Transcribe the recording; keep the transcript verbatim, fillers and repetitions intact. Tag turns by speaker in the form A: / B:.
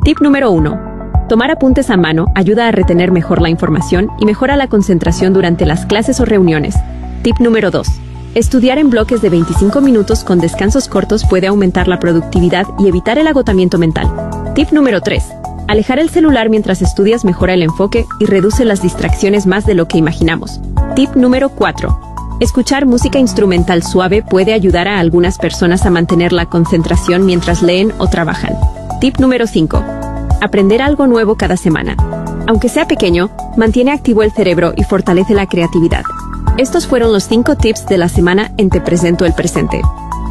A: Tip número uno. Tomar apuntes a mano ayuda a retener mejor la información y mejora la concentración durante las clases o reuniones. Tip número dos. Estudiar en bloques de veinticinco minutos con descansos cortos puede aumentar la productividad y evitar el agotamiento mental. Tip número tres. Alejar el celular mientras estudias mejora el enfoque y reduce las distracciones más de lo que imaginamos. Tip número cuatro. Escuchar música instrumental suave puede ayudar a algunas personas a mantener la concentración mientras leen o trabajan. Tip número cinco. Aprender algo nuevo cada semana. Aunque sea pequeño, mantiene activo el cerebro y fortalece la creatividad. Estos fueron los cinco tips de la semana en Te Presento el Presente.